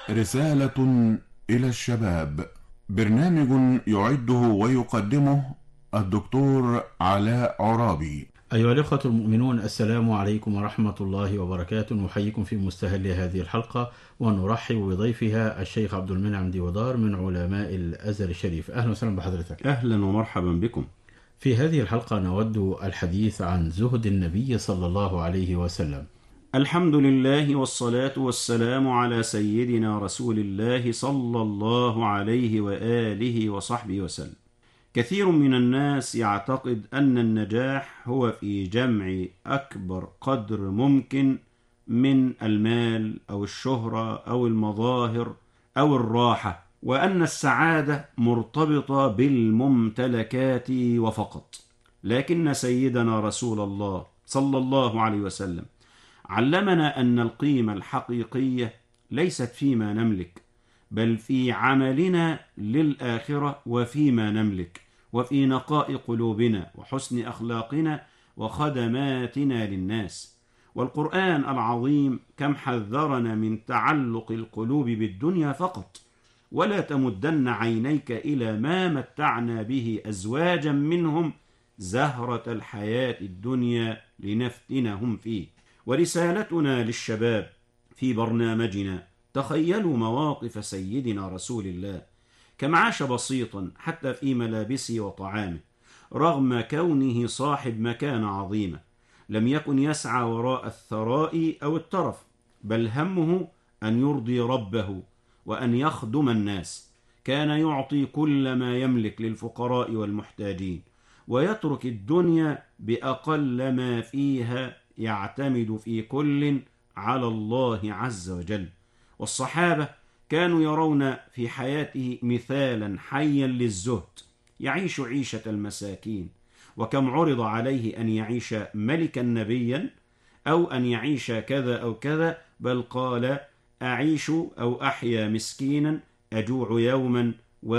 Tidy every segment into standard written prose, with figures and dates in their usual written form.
رسالة إلى الشباب. برنامج يعده ويقدمه الدكتور علاء عرابي. أيها الإخوة المؤمنون، السلام عليكم ورحمة الله وبركاته. نحييكم في مستهل هذه الحلقة ونرحب بضيفها الشيخ عبد المنعم ديودار من علماء الأزهر الشريف. أهلا وسهلا بحضرتك. أهلا ومرحبا بكم. في هذه الحلقة نود الحديث عن زهد النبي صلى الله عليه وسلم. الحمد لله والصلاة والسلام على سيدنا رسول الله صلى الله عليه وآله وصحبه وسلم. كثير من الناس يعتقد أن النجاح هو في جمع أكبر قدر ممكن من المال أو الشهرة أو المظاهر أو الراحة، وأن السعادة مرتبطة بالممتلكات وفقط. لكن سيدنا رسول الله صلى الله عليه وسلم علمنا أن القيمة الحقيقية ليست فيما نملك، بل في عملنا للآخرة وفيما نملك، وفي نقاء قلوبنا وحسن أخلاقنا وخدماتنا للناس. والقرآن العظيم كم حذرنا من تعلق القلوب بالدنيا فقط، ولا تمدن عينيك إلى ما متعنا به أزواجا منهم زهرة الحياة الدنيا لنفتنهم فيه. ورسالتنا للشباب في برنامجنا: تخيلوا مواقف سيدنا رسول الله كم عاش بسيطا حتى في ملابسه وطعامه، رغم كونه صاحب مكانة عظيمة. لم يكن يسعى وراء الثراء أو الترف، بل همه أن يرضي ربه وأن يخدم الناس. كان يعطي كل ما يملك للفقراء والمحتاجين، ويترك الدنيا بأقل ما فيها، يعتمد في كل على الله عز وجل. والصحابة كانوا يرون في حياته مثالا حيا للزهد، يعيش عيشة المساكين. وكم عرض عليه أن يعيش ملكا نبيا أو أن يعيش كذا أو كذا، بل قال: أعيش أو أحيا مسكينا، أجوع يوما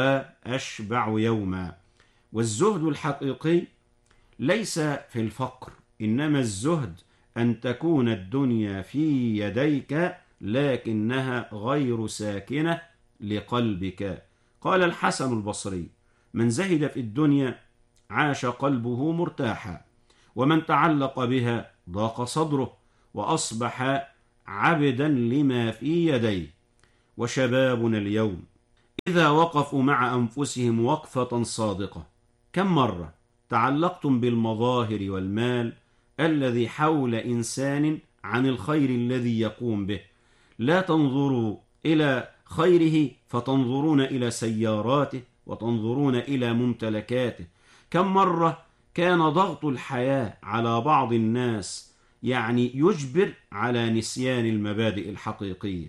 وأشبع يوما. والزهد الحقيقي ليس في الفقر، إنما الزهد أن تكون الدنيا في يديك لكنها غير ساكنة لقلبك. قال الحسن البصري: من زهد في الدنيا عاش قلبه مرتاحا، ومن تعلق بها ضاق صدره وأصبح عبدا لما في يديه. وشبابنا اليوم إذا وقفوا مع أنفسهم وقفة صادقة، كم مرة تعلقتم بالمظاهر والمال الذي حول إنسان عن الخير الذي يقوم به؟ لا تنظروا إلى خيره فتنظرون إلى سياراته وتنظرون إلى ممتلكاته. كم مرة كان ضغط الحياة على بعض الناس يجبر على نسيان المبادئ الحقيقية.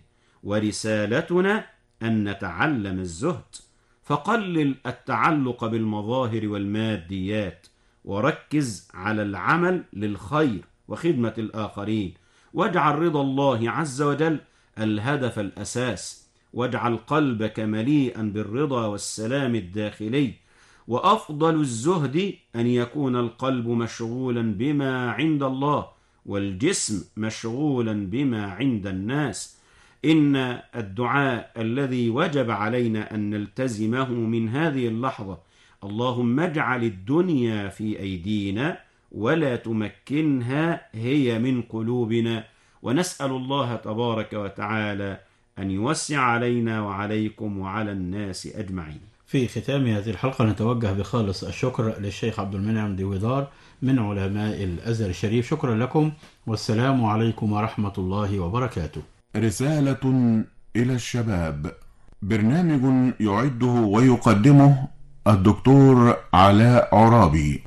ورسالتنا أن نتعلم الزهد، فقلل التعلق بالمظاهر والماديات، وركز على العمل للخير وخدمة الآخرين، واجعل رضا الله عز وجل الهدف الأساس، واجعل قلبك مليئا بالرضا والسلام الداخلي. وأفضل الزهد أن يكون القلب مشغولا بما عند الله والجسم مشغولا بما عند الناس. إن الدعاء الذي وجب علينا أن نلتزمه من هذه اللحظة: اللهم اجعل الدنيا في أيدينا ولا تمكنها هي من قلوبنا. ونسأل الله تبارك وتعالى أن يوسع علينا وعليكم وعلى الناس أجمعين. في ختام هذه الحلقة نتوجه بخالص الشكر للشيخ عبد المنعم ديودار من علماء الأزهر الشريف. شكرا لكم، والسلام عليكم ورحمة الله وبركاته. رسالة إلى الشباب. برنامج يعده ويقدمه الدكتور علاء عرابي.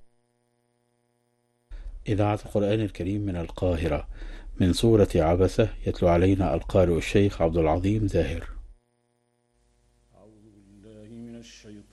إذاعة القرآن الكريم من القاهرة، من سورة عبسة، يتلو علينا القارئ الشيخ عبد العظيم زاهر.